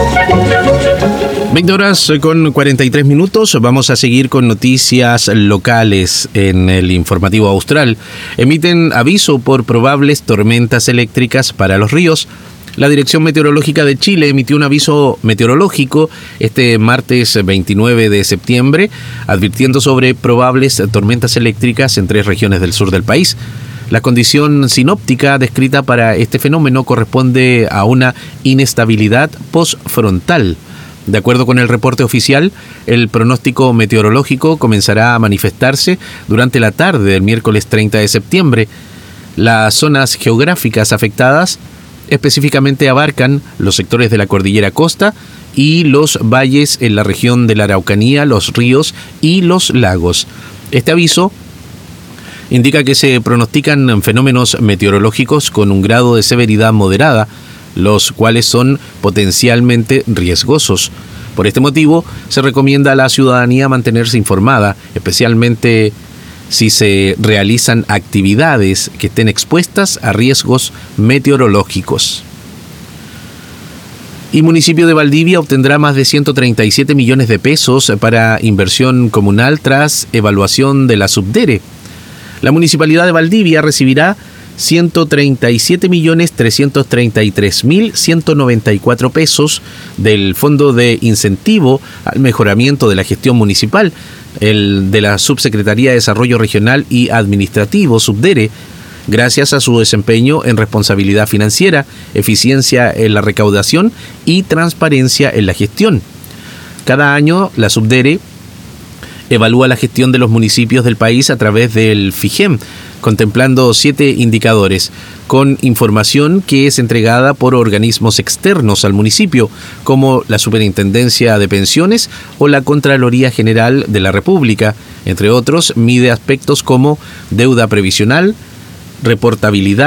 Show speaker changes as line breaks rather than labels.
20:43. Vamos a seguir con noticias locales en el informativo austral. Emiten aviso por probables tormentas eléctricas para los ríos. La Dirección Meteorológica de Chile emitió un aviso meteorológico este martes 29 de septiembre, advirtiendo sobre probables tormentas eléctricas en 3 regiones del sur del país. La condición sinóptica descrita para este fenómeno corresponde a una inestabilidad postfrontal. De acuerdo con el reporte oficial, el pronóstico meteorológico comenzará a manifestarse durante la tarde del miércoles 30 de septiembre. Las zonas geográficas afectadas específicamente abarcan los sectores de la cordillera Costa y los valles en la región de la Araucanía, los ríos y los lagos. Este aviso indica que se pronostican fenómenos meteorológicos con un grado de severidad moderada, los cuales son potencialmente riesgosos. Por este motivo, se recomienda a la ciudadanía mantenerse informada, especialmente si se realizan actividades que estén expuestas a riesgos meteorológicos. Y municipio de Valdivia obtendrá más de 137 millones de pesos para inversión comunal tras evaluación de la Subdere. La Municipalidad de Valdivia recibirá 137.333.194 pesos del Fondo de Incentivo al Mejoramiento de la Gestión Municipal, el de la Subsecretaría de Desarrollo Regional y Administrativo, Subdere, gracias a su desempeño en responsabilidad financiera, eficiencia en la recaudación y transparencia en la gestión. Cada año, la Subdere evalúa la gestión de los municipios del país a través del FIGEM, contemplando 7 indicadores, con información que es entregada por organismos externos al municipio, como la Superintendencia de Pensiones o la Contraloría General de la República. Entre otros, mide aspectos como deuda previsional, reportabilidad,